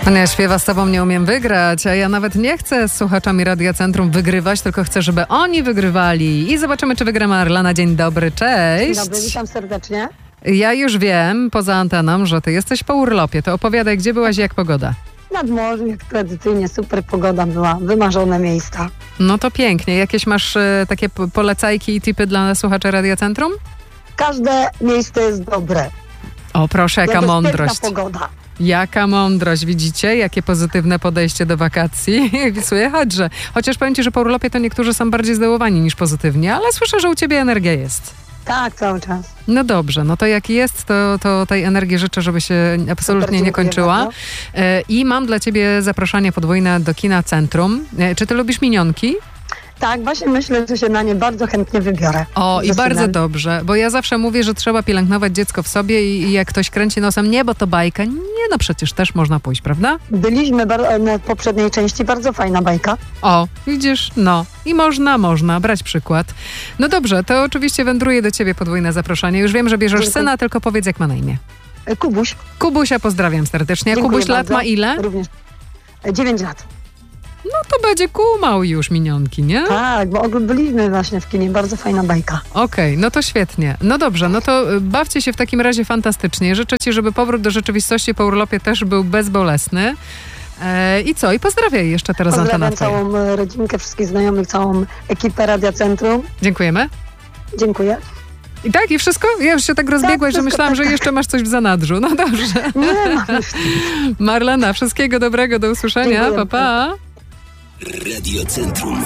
Ja śpiewa z tobą nie umiem wygrać, a ja nawet nie chcę z słuchaczami Radia Centrum wygrywać, tylko chcę, żeby oni wygrywali. I zobaczymy, czy wygra Marlena. Dzień dobry, cześć. Dzień dobry, witam serdecznie. Ja już wiem, poza anteną, że ty jesteś po urlopie. To opowiadaj, gdzie byłaś i jak pogoda? Nad morzem, jak tradycyjnie, super pogoda była, wymarzone miejsca. No to pięknie. Jakieś masz takie polecajki i tipy dla słuchaczy Radia Centrum? Każde miejsce jest dobre. O, proszę, jaka mądrość. Pogoda. Jaka mądrość, widzicie? Jakie pozytywne podejście do wakacji. Słychać, że... Chociaż powiem ci, że po urlopie to niektórzy są bardziej zdołowani niż pozytywni, ale słyszę, że u ciebie energia jest. Tak, cały czas. No dobrze, no to jak jest, to tej energii życzę, żeby się absolutnie nie kończyła. Bardzo. I mam dla ciebie zaproszenie podwójne do Kina Centrum. Czy ty lubisz minionki? Tak, właśnie myślę, że się na nie bardzo chętnie wybiorę. O, i bardzo dobrze, bo ja zawsze mówię, że trzeba pielęgnować dziecko w sobie i jak ktoś kręci nosem, nie, bo to bajka. Nie, no przecież też można pójść, prawda? Byliśmy na poprzedniej części, bardzo fajna bajka. O, widzisz, no. I można brać przykład. No dobrze, to oczywiście wędruje do ciebie podwójne zaproszenie. Już wiem, że bierzesz Dziękuję. syna, tylko powiedz, jak ma na imię. Kubuś. Kubusia, pozdrawiam serdecznie. Dziękuję Kubuś lat bardzo. ma ile? Również 9 lat. No to będzie kumał już minionki, nie? Tak, bo byliśmy właśnie w kinie, bardzo fajna bajka. Okej, no to świetnie. No dobrze, no to bawcie się w takim razie fantastycznie. Życzę ci, żeby powrót do rzeczywistości po urlopie też był bezbolesny. I co? I pozdrawiaj jeszcze teraz antena Pozdrawiam twoja. całą rodzinkę, wszystkich znajomych, całą ekipę Radia Centrum. Dziękujemy. Dziękuję. I tak, i wszystko? Ja już się tak rozbiegłaś, że wszystko, myślałam, tak. że jeszcze masz coś w zanadrzu. No dobrze. Nie ma. Marlena, wszystkiego dobrego, do usłyszenia. Dziękuję. Pa, pa. Radio Centrum.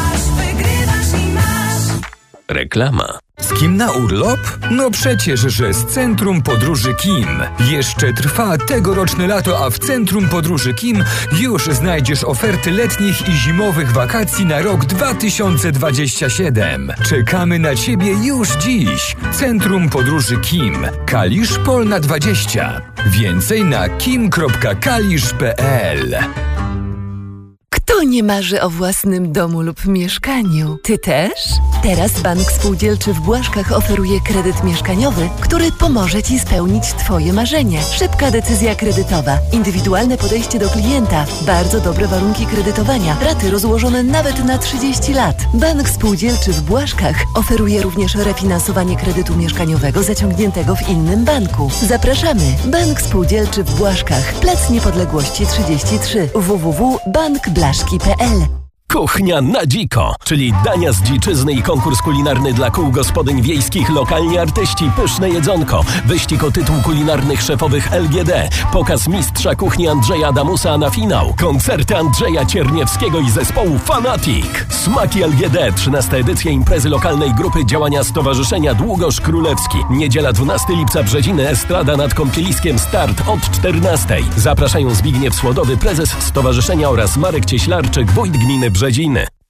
Reklama. Z kim na urlop? No przecież, że z Centrum Podróży Kim. Jeszcze trwa tegoroczne lato, a w Centrum Podróży Kim już znajdziesz oferty letnich i zimowych wakacji na rok 2027. Czekamy na Ciebie już dziś. Centrum Podróży Kim. Kalisz Polna 20. Więcej na kim.kalisz.pl. Kto nie marzy o własnym domu lub mieszkaniu? Ty też? Teraz Bank Spółdzielczy w Błaszkach oferuje kredyt mieszkaniowy, który pomoże Ci spełnić Twoje marzenie. Szybka decyzja kredytowa, indywidualne podejście do klienta, bardzo dobre warunki kredytowania, raty rozłożone nawet na 30 lat. Bank Spółdzielczy w Błaszkach oferuje również refinansowanie kredytu mieszkaniowego zaciągniętego w innym banku. Zapraszamy! Bank Spółdzielczy w Błaszkach, Plac Niepodległości 33, www.bankblaszki.pl. Kuchnia na dziko, czyli dania z dziczyzny i konkurs kulinarny dla kół gospodyń wiejskich, lokalni artyści, pyszne jedzonko, wyścig o tytuł kulinarnych szefowych LGD, pokaz mistrza kuchni Andrzeja Adamusa na finał, koncerty Andrzeja Cierniewskiego i zespołu Fanatic. Smaki LGD, 13. edycja imprezy lokalnej grupy działania Stowarzyszenia Długosz Królewski. Niedziela 12 lipca Brzeziny, Estrada nad Kąpieliskiem, start od 14. Zapraszają Zbigniew Słodowy, prezes stowarzyszenia oraz Marek Cieślarczyk, wójt gminy Brzeziny.